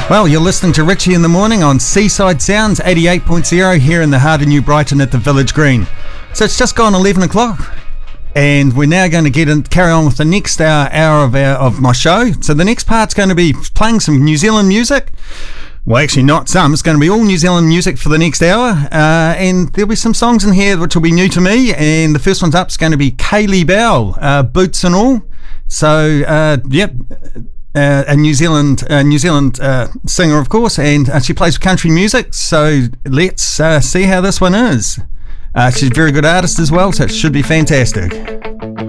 Well, you're listening to Richie in the Morning on Seaside Sounds 88.0 here in the heart of New Brighton at the Village Green. So it's just gone 11 o'clock and we're now going to carry on with the next hour of my show. So the next part's going to be playing some New Zealand music. Well, actually not some. It's going to be all New Zealand music for the next hour. And there'll be some songs in here which will be new to me. And the first one's up is going to be Kaylee Bell, Boots and All. So, yep. A New Zealand singer, of course, and she plays country music. So let's see how this one is. She's a very good artist as well, so it should be fantastic.